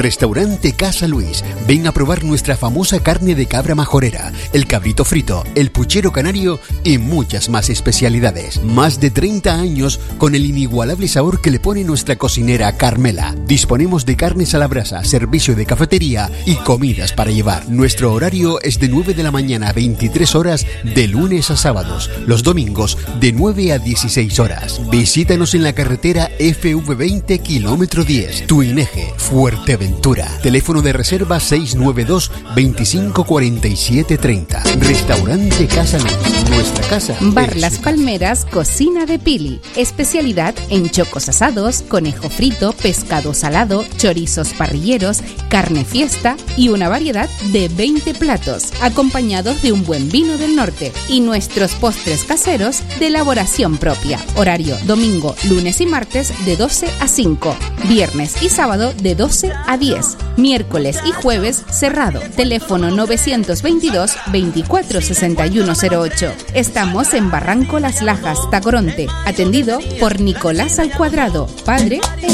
Restaurante Casa Luis. Ven a probar nuestra famosa carne de cabra majorera, el cabrito frito, el puchero canario y muchas más especialidades. Más de 30 años con el inigualable sabor que le pone nuestra cocinera Carmela. Disponemos de carnes a la brasa, servicio de cafetería y comidas para llevar. Nuestro horario es de 9 de la mañana a 23 horas de lunes a sábados. Los domingos de 9 a 16 horas. Visítanos en la carretera FV20 kilómetro 10, Tuineje, Fuerteventura. Teléfono de reserva 692 25 47 30. Restaurante Casa Luis. Nuestra casa. Bar Las Palmeras, cocina de Pili. Especialidad en chocos asados, conejo frito, pescado salado, chorizos parrilleros, carne fiesta y una variedad de 20 platos, acompañados de un buen vino del norte y nuestros postres caseros de elaboración propia. Horario domingo, lunes y martes de 12 a 5, viernes y sábado de 12 a 10, miércoles y jueves cerrado. Teléfono 922 24 6108. Estamos en Barranco Las Lajas, Tacoronte, atendido por Nicolás al Cuadrado, padre e